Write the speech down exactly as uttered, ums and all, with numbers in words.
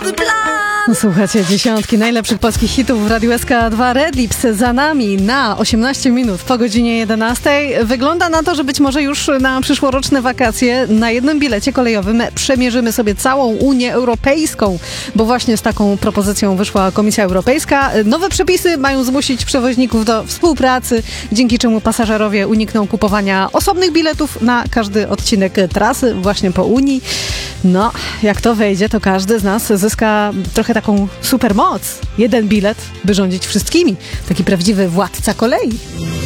nowy plan. Słuchajcie, dziesiątki najlepszych polskich hitów w Radiu S K dwa. Red Lips za nami na osiemnaście minut po godzinie jedenastej. Wygląda na to, że być może już na przyszłoroczne wakacje na jednym bilecie kolejowym przemierzymy sobie całą Unię Europejską, bo właśnie z taką propozycją wyszła Komisja Europejska. Nowe przepisy mają zmusić przewoźników do współpracy, dzięki czemu pasażerowie unikną kupowania osobnych biletów na każdy odcinek trasy właśnie po Unii. No, jak to wejdzie, to każdy z nas zyska trochę taką supermoc. Jeden bilet, by rządzić wszystkimi. Taki prawdziwy władca kolei.